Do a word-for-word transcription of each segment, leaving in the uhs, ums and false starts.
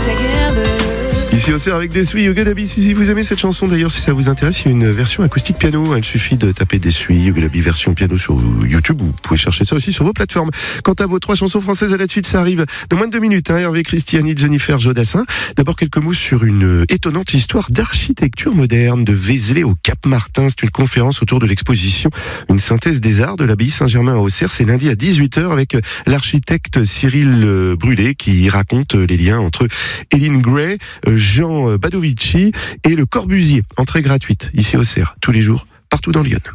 Ici au Cerf avec des Dessuie, Yoga Dabi. Si vous aimez cette chanson, d'ailleurs, si ça vous intéresse, il y a une version acoustique piano. Il suffit de taper Dessuie, Yoga Dabi version piano sur YouTube. Vous pouvez chercher ça aussi sur vos plateformes. Quant à vos trois chansons françaises à la suite, ça arrive dans moins de deux minutes. Hein, Hervé Christiani, Jennifer Jodassin. D'abord quelques mots sur une étonnante histoire d'architecture moderne de Vézelay au Cap Martin. C'est une conférence autour de l'exposition Une synthèse des arts de l'abbaye Saint-Germain à Auxerre. C'est lundi à dix-huit heures avec l'architecte Cyril Brûlé qui raconte les liens entre Eileen Gray, Jean Badovici et le Corbusier. Entrée gratuite ici au Cerf, tous les jours, partout dans Lyon.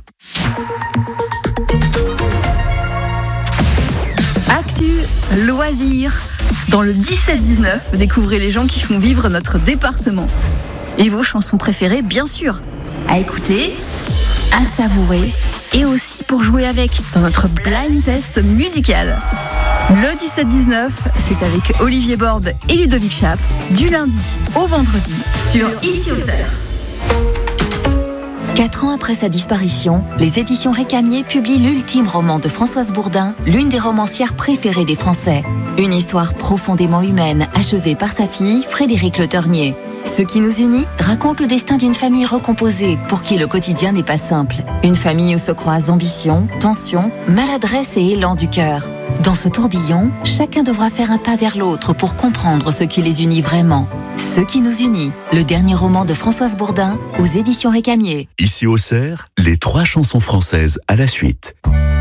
Actu, loisirs. Dans le dix-sept dix-neuf, découvrez les gens qui font vivre notre département. Et vos chansons préférées, bien sûr. À écouter, à savourer et aussi pour jouer avec dans notre blind test musical. Le dix-sept dix-neuf, c'est avec Olivier Borde et Ludovic Chape, du lundi au vendredi sur Ici au Cerf. Quatre ans après sa disparition, les éditions Récamier publient l'ultime roman de Françoise Bourdin, l'une des romancières préférées des Français. Une histoire profondément humaine, achevée par sa fille, Frédérique Le Ternier. Ce qui nous unit raconte le destin d'une famille recomposée, pour qui le quotidien n'est pas simple. Une famille où se croisent ambition, tension, maladresse et élan du cœur. Dans ce tourbillon, chacun devra faire un pas vers l'autre pour comprendre ce qui les unit vraiment. Ce qui nous unit, le dernier roman de Françoise Bourdin aux éditions Récamier. Ici au Cerf, les trois chansons françaises à la suite.